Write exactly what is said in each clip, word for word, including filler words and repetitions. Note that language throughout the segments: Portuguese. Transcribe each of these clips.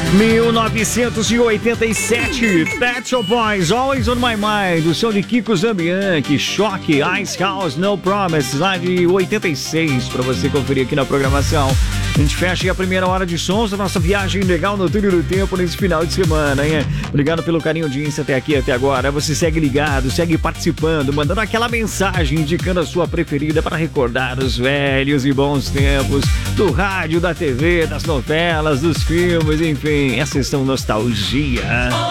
mil novecentos e oitenta e sete, Pet Shop Boys, Always on My Mind, o som de Kiko Zambianchi, Choque, Ice House, No Promise, lá de oitenta e seis, pra você conferir aqui na programação. A gente fecha aí a primeira hora de sons da nossa viagem legal no túnel do tempo nesse final de semana, hein? Obrigado pelo carinho de audiência até aqui, até agora. Você segue ligado, segue participando, mandando aquela mensagem indicando a sua preferida para recordar os velhos e bons tempos do rádio, da T V, das novelas, dos filmes, enfim, essa sessão nostalgia.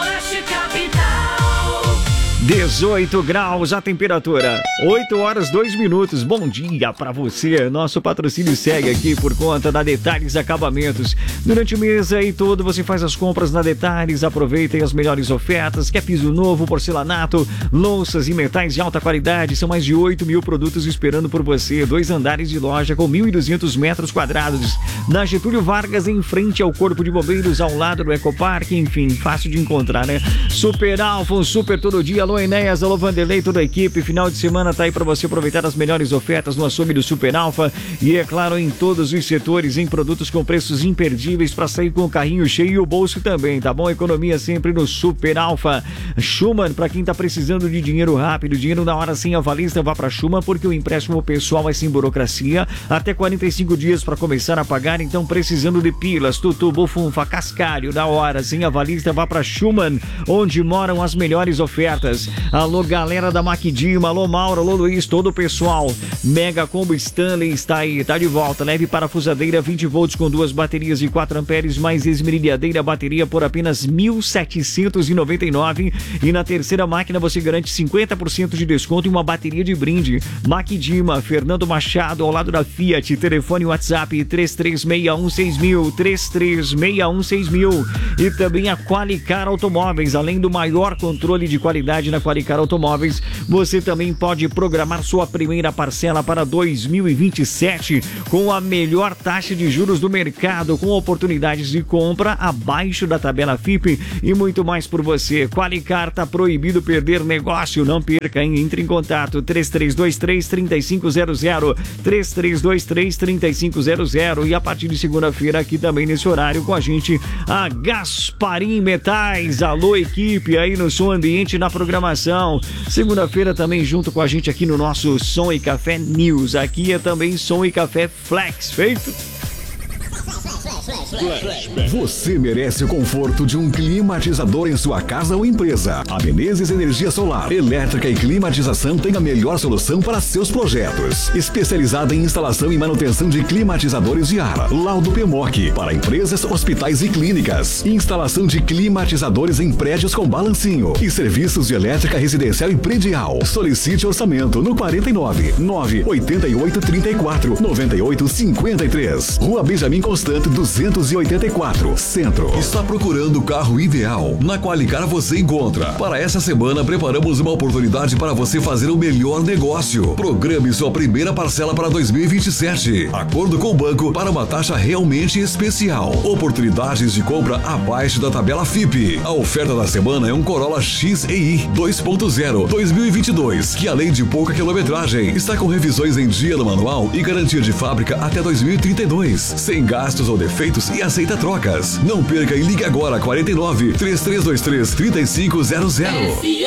dezoito graus a temperatura, oito horas, dois minutos. Bom dia pra você. Nosso patrocínio segue aqui por conta da Detalhes Acabamentos. Durante o mês aí todo você faz as compras na Detalhes, aproveitem as melhores ofertas. Quer piso novo, porcelanato, louças e metais de alta qualidade. São mais de oito mil produtos esperando por você. Dois andares de loja com mil e duzentos metros quadrados. Na Getúlio Vargas, em frente ao Corpo de Bombeiros, ao lado do Ecoparque. Enfim, fácil de encontrar, né? Super Alfa, um super todo dia. Alô, Enéas, alô, Vanderlei, toda a equipe. Final de semana tá aí para você aproveitar as melhores ofertas no açougue do Super Alfa e, é claro, em todos os setores, em produtos com preços imperdíveis para sair com o carrinho cheio e o bolso também, tá bom? Economia sempre no Super Alfa. Schumann, para quem tá precisando de dinheiro rápido, dinheiro na hora sem avalista, vá para Schumann, porque o empréstimo pessoal é sem burocracia, até quarenta e cinco dias para começar a pagar. Então, precisando de pilas, tutu, bufunfa, cascalho, na hora sem avalista, vá para Schumann, onde moram as melhores ofertas. Alô, galera da Maquidima, alô, Mauro, alô, Luiz, todo o pessoal. Mega Combo Stanley está aí, tá de volta. Leve parafusadeira vinte volts com duas baterias de quatro amperes, mais esmerilhadeira bateria por apenas mil setecentos e noventa e nove reais. E na terceira máquina você garante cinquenta por cento de desconto e uma bateria de brinde. Maquidima, Fernando Machado, ao lado da Fiat. Telefone WhatsApp três três seis um seis mil, três três seis um seis mil. E também a Qualicar Automóveis, além do maior controle de qualidade na Qualicar Automóveis, você também pode programar sua primeira parcela para dois mil e vinte e sete com a melhor taxa de juros do mercado, com oportunidades de compra abaixo da tabela F I P e muito mais por você. Qualicar, tá proibido perder negócio, não perca, hein? Entre em contato três três dois três, três cinco zero zero, três três dois três, três cinco zero zero. E a partir de segunda-feira aqui também nesse horário com a gente a Gasparim Metais. Alô, equipe aí no Som Ambiente na programação. Segunda-feira também junto com a gente aqui no nosso Som e Café News. Aqui é também Som e Café Flex, feito? Você merece o conforto de um climatizador em sua casa ou empresa. A Menezes Energia Solar, Elétrica e Climatização tem a melhor solução para seus projetos. Especializada em instalação e manutenção de climatizadores de ar. Laudo P M O C para empresas, hospitais e clínicas. Instalação de climatizadores em prédios com balancinho. E serviços de elétrica residencial e predial. Solicite orçamento no quarenta e nove, nove oitenta e oito, trinta e quatro, noventa e oito, cinquenta e três. Rua Benjamin Constante, duzentos e oitenta e quatro, Centro. Está procurando o carro ideal? Na Qualicar você encontra. Para essa semana, preparamos uma oportunidade para você fazer o melhor negócio. Programe sua primeira parcela para dois mil e vinte e sete. Acordo com o banco para uma taxa realmente especial. Oportunidades de compra abaixo da tabela F I P. A oferta da semana é um Corolla X E I dois ponto zero dois mil e vinte e dois, que além de pouca quilometragem, está com revisões em dia no manual e garantia de fábrica até dois mil e trinta e dois. Sem gastos ou defeitos e aceita trocas. Não perca e ligue agora quarenta e nove, três três dois três, três cinco zero zero.